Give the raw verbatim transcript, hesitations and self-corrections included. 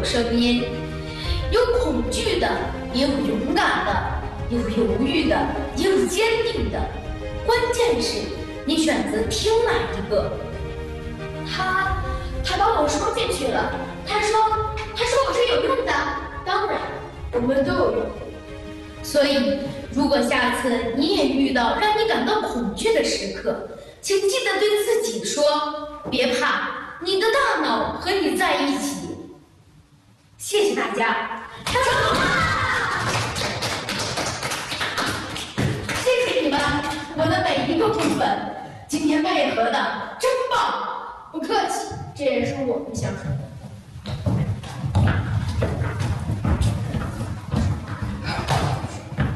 种声音，有恐惧的，也有勇敢的，有犹豫的，也有坚定的。关键是你选择听哪一个。 他他把我说进去了，他说他说我是有用的，当然我们都有用。 所以如果下次你也遇到让你感到恐惧的时刻，请记得对自己说，别怕，你的大脑和你在一起。谢谢大家。成功啦！谢谢你们，我的每一个部分，今天配合的真棒。 不客气，这也是我们想说的。